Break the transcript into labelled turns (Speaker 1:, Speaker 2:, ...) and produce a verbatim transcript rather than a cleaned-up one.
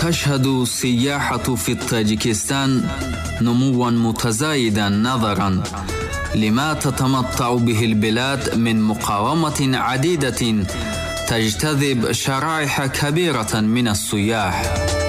Speaker 1: تشهد السياحة في طاجيكستان نموا متزايدا نظرا لما تتمتع به البلاد من مقاومة عديدة تجتذب شرائح كبيرة من السياح.